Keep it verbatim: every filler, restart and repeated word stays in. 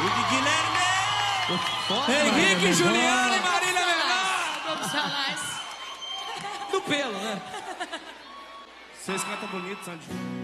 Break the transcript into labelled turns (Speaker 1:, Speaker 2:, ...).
Speaker 1: Guilherme! Henrique, Juliana e Marília Mendonça!
Speaker 2: Vamos falar
Speaker 1: do pelo, né?
Speaker 3: Vocês cantam bonito, Sandy.